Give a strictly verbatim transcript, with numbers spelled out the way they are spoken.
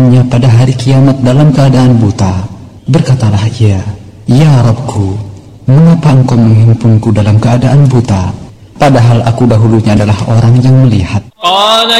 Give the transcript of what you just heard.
pada hari kiamat dalam keadaan buta, berkatalah ia, "Ya Rabbku, mengapa engkau menghimpunku dalam keadaan buta, padahal aku dahulunya adalah orang yang melihat?" قال